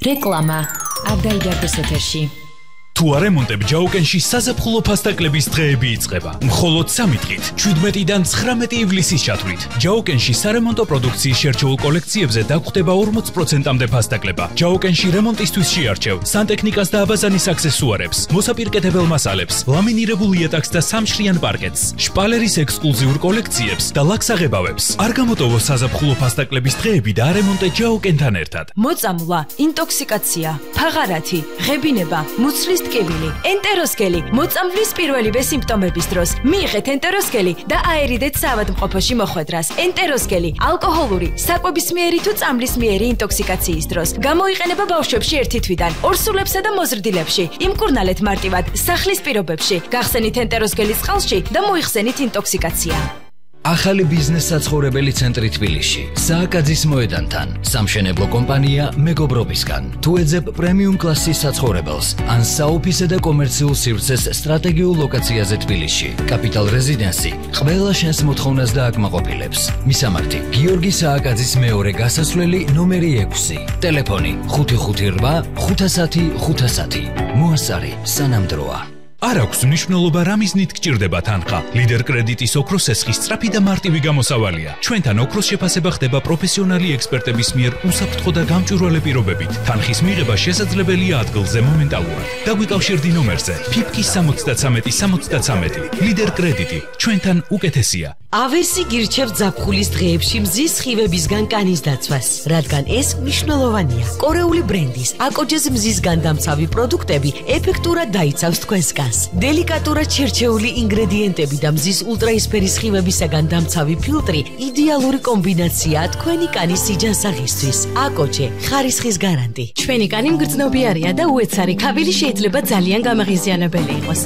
რეკლამა არ დაიდარდეს ეთერში. თუ არ ემონტებ ჯაუკენში საზაფხულო ფასტაკლების დღეები იწყება. მხოლოდ 3 დღით, 17-დან 19 ივლისის ჩათვლით. ჯაუკენში სარემონტო პროდუქციის შერჩეულ კოლექციებზე დაგხვდება 40%-მდე ფასტაკლება. ჯაუკენში რემონტისთვის შეარჩევ სანტექნიკას და აბაზანის აქსესუარებს, მოსაპირკეთებელ მასალებს, ლამინირებულ იატაკს და სამშრიან პარკეტს, შპალერის ექსკლუზიურ კოლექციებს და ლაქსაღებავებს. არ გამოტოვო საზაფხულო ფასტაკლების დღეები და არემონტე ჯაუკენთან ერთად. მოწამვლა, ინტოქსიკაცია, ფაღარათი, ღებინება, მუცლის ტკივილი, ენტეროსკელი, მოწამვლის პირველივე სიმპტომების დროს. მიიღეთ ენტეროსკელი და აერიდეთ საავადმყოფოში მოხვედრას. ენტეროსკელი ალკოჰოლური, საკვებისმიერი თუ წამლისმიერი ინტოქსიკაციის დროს. გამოიყენება ბავშვებში 1 თვიდან, ორსულებსა და მოზრდილებში. იმკურნალეთ მარტივად სახლის პირობებში. გახსენით ენტეროსკელის წყალში და მოიხსენით ინტოქსიკაცია. ახალი ბიზნეს საცხოვრებელი ცენტრი თბილისში. სააკაძის მოედანთან. სამშენებლო კომპანია მეგობრობისგან. თუ ეძებ პრემიუმ კლასის საცხოვრებელს, ან საოფისე და კომერციულ სივრცეს სტრატეგიულ ლოკაციაზე თბილისში. კაპიტალ რეზიდენსი ყველა შენს მოთხოვნას დააკმაყოფილებს. მისამართი: გიორგი სააკაძის მეორე გასასვლელი ნომერი 6. ტელეფონი 558 510 510. მოასწარი სანამდროა. არ აქვს მნიშვნელობა რა მიზნით გჭირდება თანხა. ლიდერ კრედიტის ოქროს სესხი სწრაფი და მარტივი გამოსავალია. ჩვენთან ოქროს შეფასება ხდება პროფესიონალი ექსპერტების მიერ უსაფრთხო და გამჭვირვალე პირობებით. თანხის მიღება შესაძლებელია ადგილზე მომენტალურად. დაგვიკავშირდი ნომერზე ფიფკის 73-73. ლიდერ კრედიტი ჩვენთან უკეთესია. ავერსი გირჩევთ ზაფხულის დღეებში მზის სხივებისგან კანის დაცვას, რადგან ეს მნიშვნელოვანია. კორეული ბრენდის აკოჯეს მზისგან დამცავი პროდუქტები ეფექტურად დაიცავს თქვენს კანს. დელიკატურად შერჩეული ინგრედიენტები და მზის ულტრაისფერი სხივებისაგან დამცავი ფილტრი იდეალური კომბინაციაა თქვენი კანის სიჯანსაღისთვის. აკოჯე ხარისხის გარანტი. ჩვენი კანი მგრძნობიარია და უეცარი, ქაბილი შეიძლება ძალიან გამაღიზიანებელი იყოს.